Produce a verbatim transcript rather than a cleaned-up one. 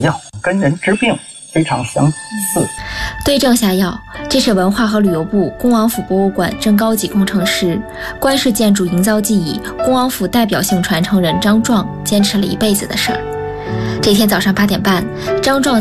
药，跟人治病非常相似。 对症下药，这是文化和旅游部恭王府博物馆正高级工程师、官式建筑营造技艺恭王府代表性传承人张壮坚持了一辈子的事儿。这天早上八点半，张壮